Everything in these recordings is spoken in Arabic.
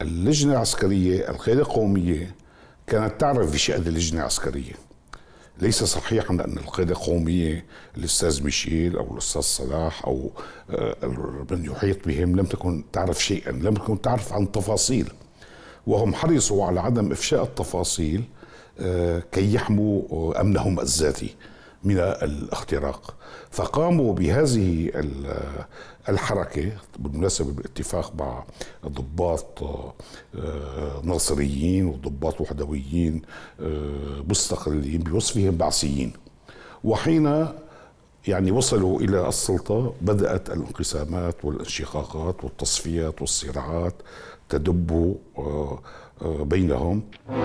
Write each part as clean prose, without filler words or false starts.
اللجنة العسكرية، القيادة القومية كانت تعرف بشأن اللجنة العسكرية. ليس صحيحا أن القيادة القومية الأستاذ ميشيل أو الأستاذ صلاح أو من يحيط بهم لم تكن تعرف شيئا، لم تكن تعرف عن تفاصيل، وهم حرصوا على عدم إفشاء التفاصيل كي يحموا أمنهم الذاتي من الاختراق. فقاموا بهذه الحركة بالمناسبة بالاتفاق مع ضباط ناصريين وضباط وحدويين مستقلين بوصفهم بعثيين. وحين يعني وصلوا إلى السلطة بدأت الانقسامات والانشقاقات والتصفيات والصراعات تدب بينهم.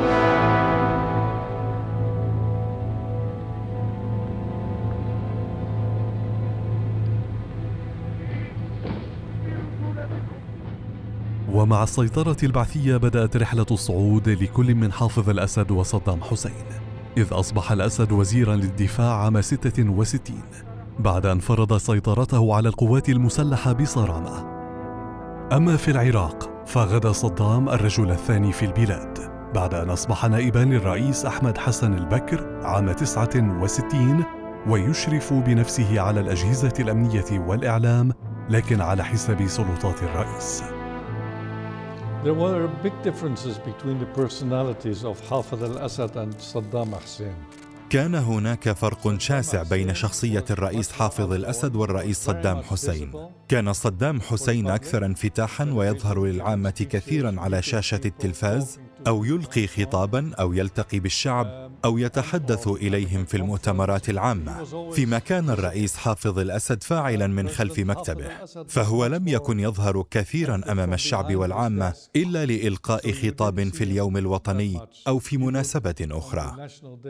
ومع السيطرة البعثية بدأت رحلة الصعود لكل من حافظ الأسد وصدام حسين، إذ أصبح الأسد وزيرا للدفاع عام 66 بعد أن فرض سيطرته على القوات المسلحة بصرامة. أما في العراق فغدا صدام الرجل الثاني في البلاد بعد أن أصبح نائبا للرئيس أحمد حسن البكر عام 69 ويشرف بنفسه على الأجهزة الأمنية والإعلام، لكن على حساب سلطات الرئيس. There were big differences between the personalities of Hafez al-Assad and Saddam Hussein. كان هناك فرق شاسع بين شخصية الرئيس حافظ الأسد والرئيس صدام حسين. كان صدام حسين أكثر انفتاحا ويظهر للعامة كثيرا على شاشة التلفاز، أو يلقي خطابا أو يلتقي بالشعب أو يتحدث إليهم في المؤتمرات العامة، فيما كان الرئيس حافظ الأسد فاعلا من خلف مكتبه، فهو لم يكن يظهر كثيرا أمام الشعب والعامة إلا لإلقاء خطاب في اليوم الوطني أو في مناسبة أخرى.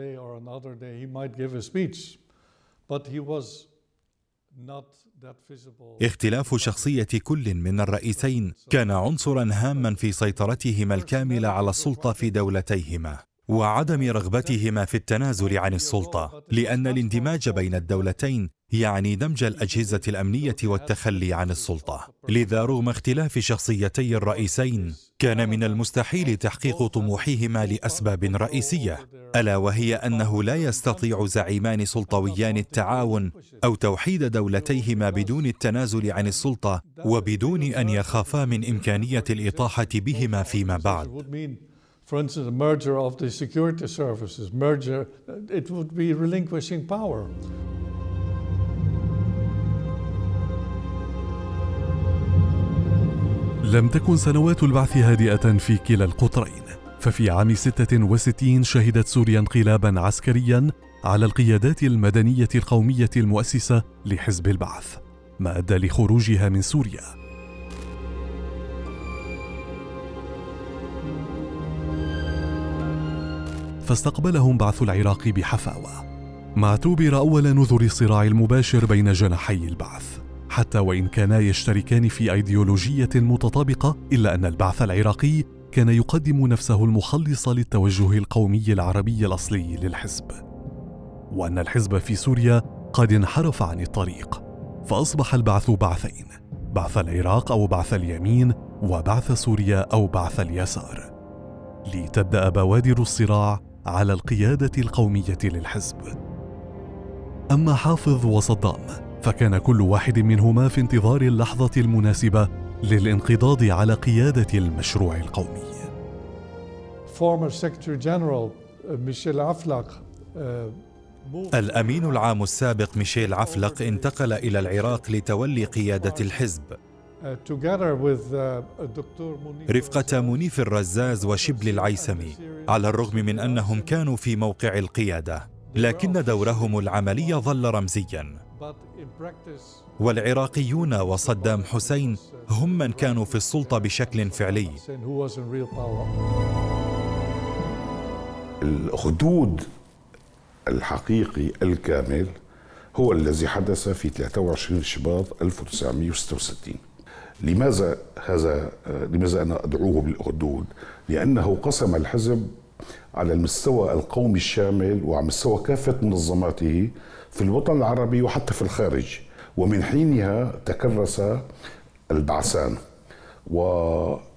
اختلاف شخصية كل من الرئيسين كان عنصرا هاما في سيطرتهما الكاملة على السلطة في دولتيهما، وعدم رغبتهما في التنازل عن السلطة، لأن الاندماج بين الدولتين يعني دمج الأجهزة الأمنية والتخلي عن السلطة. لذا رغم اختلاف شخصيتي الرئيسين كان من المستحيل تحقيق طموحهما لأسباب رئيسية، ألا وهي أنه لا يستطيع زعيمان سلطويان التعاون أو توحيد دولتيهما بدون التنازل عن السلطة وبدون أن يخافا من إمكانية الإطاحة بهما فيما بعد. For instance, a merger of the security services, it would be relinquishing power. لم تكن سنوات البعث هادئة في كلا القطرين، ففي عام 66 شهدت سوريا انقلابا عسكريا على القيادات المدنية القومية المؤسسة لحزب البعث، ما أدى لخروجها من سوريا. فاستقبلهم بعث العراق بحفاوة، ما اعتبر أول نذر الصراع المباشر بين جناحي البعث، حتى وإن كانا يشتركان في أيديولوجية متطابقة، إلا أن البعث العراقي كان يقدم نفسه المخلص للتوجه القومي العربي الأصلي للحزب، وأن الحزب في سوريا قد انحرف عن الطريق، فأصبح البعث بعثين: بعث العراق أو بعث اليمين، وبعث سوريا أو بعث اليسار، لتبدأ بوادر الصراع على القيادة القومية للحزب. أما حافظ وصدام فكان كل واحد منهما في انتظار اللحظة المناسبة للانقضاض على قيادة المشروع القومي. الأمين العام السابق ميشيل عفلق انتقل إلى العراق لتولي قيادة الحزب رفقة منيف الرزاز وشبل العيسمي، على الرغم من أنهم كانوا في موقع القيادة، لكن دورهم العملي ظل رمزيا. والعراقيون وصدام حسين هم من كانوا في السلطة بشكل فعلي. الخدود الحقيقي الكامل هو الذي حدث في 23 شباط 1966. لماذا أنا أدعوه بالأخدود؟ لأنه قسم الحزب على المستوى القومي الشامل وعلى مستوى كافة منظماته في الوطن العربي وحتى في الخارج، ومن حينها تكرس البعثان.